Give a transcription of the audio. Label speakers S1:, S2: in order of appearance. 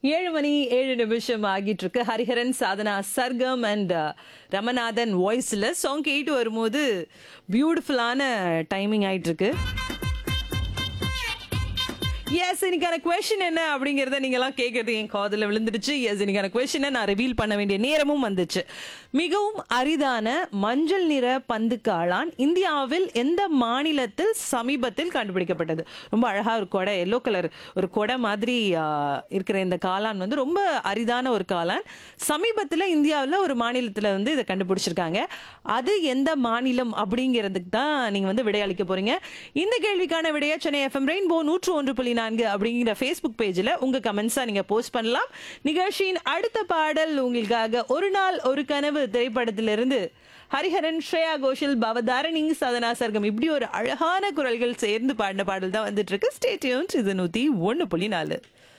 S1: 7 மணி 7 நிமிஷம் ஆகிட்டு இருக்கு. ஹரிஹரன், சாதனா சர்கம் அண்ட் ரமநாதன் வாய்ஸ்ல சாங் கேட்டு வரும்போது பியூட்டிஃபுல்லான டைமிங் ஆயிட்டு இருக்கு. எஸ், இன்னைக்கான கொஸ்டின் என்ன அப்படிங்கறத நீங்க எல்லாம் கேட்கறது என் காதுல விழுந்துடுச்சு. எஸ், இன்னைக்கான கொஸ்டினை நான் ரிவீல் பண்ண வேண்டிய நேரமும் வந்துச்சு. மிகவும் அரிதான மஞ்சள் நிற பந்து காளான் இந்தியாவில் எந்த மாநிலத்தில் சமீபத்தில் கண்டுபிடிக்கப்பட்டது? ரொம்ப அழகா ஒரு கொடை, எல்லோ கலர் ஒரு கொடை மாதிரி இருக்கிற இந்த காளான் வந்து ரொம்ப அரிதான ஒரு காளான். சமீபத்தில் இந்தியாவில் ஒரு மாநிலத்தில் வந்து இதை கண்டுபிடிச்சிருக்காங்க. அது எந்த மாநிலம் அப்படிங்கிறதுக்கு தான் நீங்க வந்து விடையளிக்க போறீங்க. இந்த கேள்விக்கான விடைய சென்னை எஃப்எம் ரெயின்போ 101.4 அப்படிங்கிற ஃபேஸ்புக் பேஜ்ல உங்க கமெண்ட்ஸா நீங்க போஸ்ட் பண்ணலாம். நிகழ்ச்சியின் அடுத்த பாடல் உங்களுக்காக ஒரு நாள் ஒரு கனவு திரைப்படத்திலிருந்து ஹரிஹரன், ஸ்ரேயா கோஷல், பவதாரணி, சாதனா சர்கம் இப்படி ஒரு அழகான குரல்கள் சேர்ந்து பாடின பாடல் தான் வந்துட்டு இருக்கு. Stay tuned. இது 101.4.